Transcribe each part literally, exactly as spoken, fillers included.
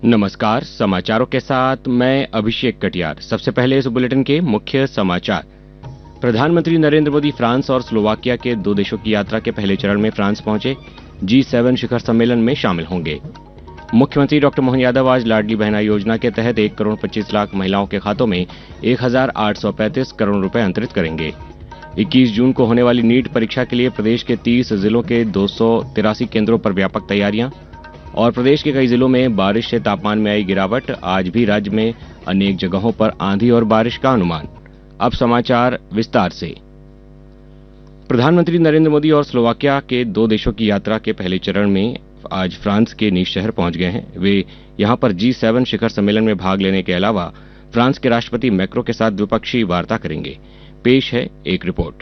नमस्कार, समाचारों के साथ मैं अभिषेक कटियार। सबसे पहले इस बुलेटिन के मुख्य समाचार। प्रधानमंत्री नरेंद्र मोदी फ्रांस और स्लोवाकिया के दो देशों की यात्रा के पहले चरण में फ्रांस पहुंचे। जी सेवन शिखर सम्मेलन में शामिल होंगे। मुख्यमंत्री डॉक्टर मोहन यादव आज लाडली बहना योजना के तहत एक करोड़ पच्चीस लाख महिलाओं के खातों में एक हजार आठ सौ पैंतीस करोड़ रुपए अंतरित करेंगे। इक्कीस जून को होने वाली नीट परीक्षा के लिए प्रदेश के तीस जिलों के दो सौ तिरासी केंद्रों पर व्यापक तैयारियां। और प्रदेश के कई जिलों में बारिश से तापमान में आई गिरावट। आज भी राज्य में अनेक जगहों पर आंधी और बारिश का अनुमान। अब समाचार विस्तार से। प्रधानमंत्री नरेंद्र मोदी और स्लोवाकिया के दो देशों की यात्रा के पहले चरण में आज फ्रांस के नीस शहर पहुंच गए हैं। वे यहां पर जी सेवन शिखर सम्मेलन में भाग लेने के अलावा फ्रांस के राष्ट्रपति मैक्रो के साथ द्विपक्षीय वार्ता करेंगे। पेश है एक रिपोर्ट।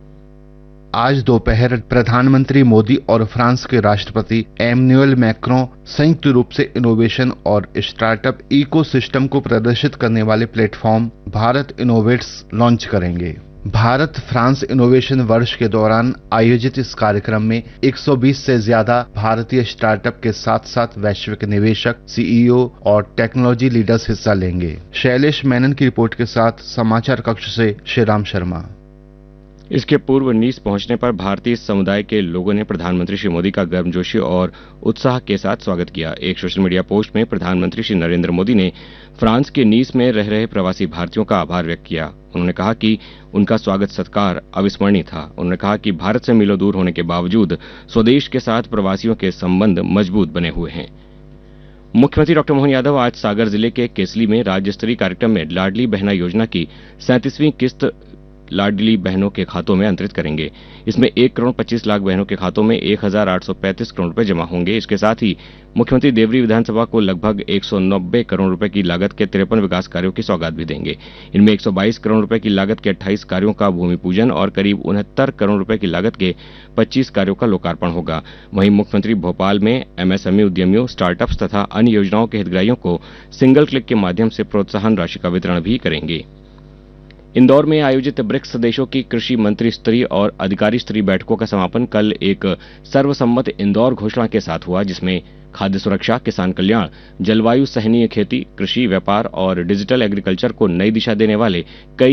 आज दोपहर प्रधानमंत्री मोदी और फ्रांस के राष्ट्रपति एमैनुएल मैक्रों संयुक्त रूप से इनोवेशन और स्टार्टअप इकोसिस्टम को प्रदर्शित करने वाले प्लेटफॉर्म भारत इनोवेट्स लॉन्च करेंगे। भारत फ्रांस इनोवेशन वर्ष के दौरान आयोजित इस कार्यक्रम में एक सौ बीस से ज्यादा भारतीय स्टार्टअप के साथ साथ वैश्विक निवेशक, सीईओ और टेक्नोलॉजी लीडर्स हिस्सा लेंगे। शैलेश मेनन की रिपोर्ट के साथ समाचार कक्ष से श्रीराम शर्मा। इसके पूर्व नीस पहुंचने पर भारतीय समुदाय के लोगों ने प्रधानमंत्री श्री मोदी का गर्मजोशी और उत्साह के साथ स्वागत किया। एक सोशल मीडिया पोस्ट में प्रधानमंत्री श्री नरेंद्र मोदी ने फ्रांस के नीस में रह रहे प्रवासी भारतीयों का आभार व्यक्त किया। उन्होंने कहा कि उनका स्वागत सत्कार अविस्मरणीय था। उन्होंने कहा कि भारत से मीलों दूर होने के बावजूद स्वदेश के साथ प्रवासियों के संबंध मजबूत बने हुए हैं। मुख्यमंत्री डॉक्टर मोहन यादव आज सागर जिले के केसली में राज्य स्तरीय कार्यक्रम में लाडली बहना योजना की सैंतीसवीं किस्त लाडली बहनों के खातों में अंतरित करेंगे। इसमें एक करोड़ पच्चीस लाख बहनों के खातों में एक हजार आठ सौ पैंतीस करोड़ रुपए जमा होंगे। इसके साथ ही मुख्यमंत्री देवरी विधानसभा को लगभग एक सौ नब्बे करोड़ रुपए की लागत के तिरपन विकास कार्यों की सौगात भी देंगे। इनमें एक सौ बाईस करोड़ रुपए की लागत के अट्ठाईस कार्यों का भूमि पूजन और करीब उनहत्तर करोड़ रुपए की लागत के पच्चीस कार्यों का लोकार्पण होगा। वहीं मुख्यमंत्री भोपाल में एमएसएमई उद्यमियों, स्टार्टअप्स तथा अन्य योजनाओं के हितग्राहियों को सिंगल क्लिक के माध्यम से प्रोत्साहन राशि का वितरण भी करेंगे। इंदौर में आयोजित ब्रिक्स देशों की कृषि मंत्री स्तरीय और अधिकारी स्तरीय बैठकों का समापन कल एक सर्वसम्मत इंदौर घोषणा के साथ हुआ, जिसमें खाद्य सुरक्षा, किसान कल्याण, जलवायु सहनीय खेती, कृषि, व्यापार और डिजिटल एग्रीकल्चर को नई दिशा देने वाले कई